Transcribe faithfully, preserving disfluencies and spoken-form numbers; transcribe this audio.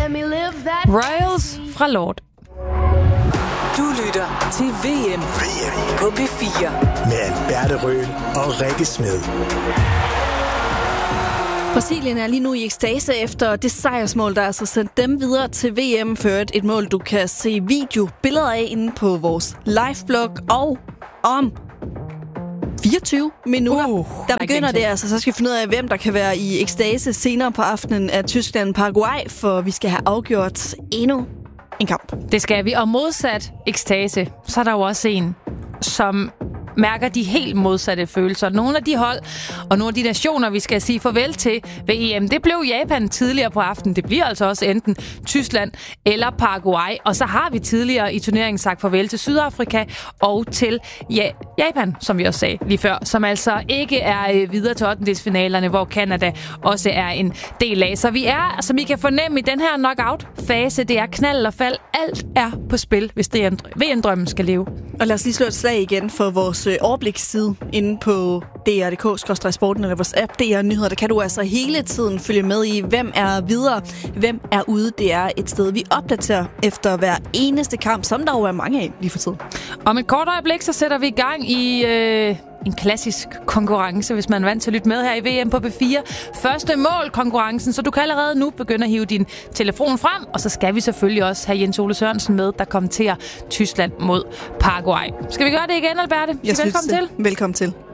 Royals fra Lord. Du lytter til V M, V M. På P fire. Med Alberte Røhl og Rikke Smed. Brasilien er lige nu i ekstase efter det sejrsmål, der altså sendt dem videre til V M. Ført et mål, du kan se video-billeder af inde på vores liveblog. Og om fireogtyve minutter, uh, der begynder det altså. Så skal vi finde ud af, hvem der kan være i ekstase senere på aftenen af Tyskland-Paraguay, for vi skal have afgjort endnu en kamp. Det skal vi. Og modsat ekstase, så er der jo også en, som mærker de helt modsatte følelser. Nogle af de hold og nogle af de nationer, vi skal sige farvel til ved E M, det blev Japan tidligere på aftenen. Det bliver altså også enten Tyskland eller Paraguay. Og så har vi tidligere i turneringen sagt farvel til Sydafrika og til ja, Japan, som vi også sagde lige før, som altså ikke er videre til ottendedelsfinalerne, hvor Canada også er en del af. Så vi er, som I kan fornemme i den her knockout-fase, det er knald og fald. Alt er på spil, hvis det er V M-drømmen skal leve. Og lad os lige slå et slag igen for vores overbliksside inde på D R punktum d k skråstreg sporten eller vores app D R Nyheder. Der kan du altså hele tiden følge med i, hvem er videre, hvem er ude. Det er et sted, vi opdaterer efter hver eneste kamp, som der jo er mange af lige for tiden. Om et kort øjeblik, så sætter vi i gang i øh, en klassisk konkurrence, hvis man er vant til at lytte med her i V M på P fire. Første mål konkurrencen, så du kan allerede nu begynde at hive din telefon frem, og så skal vi selvfølgelig også have Jens Ole Sørensen med, der kommenterer Tyskland mod Paraguay. Skal vi gøre det igen, Alberte? Jeg Velkommen synes, til. Velkommen til.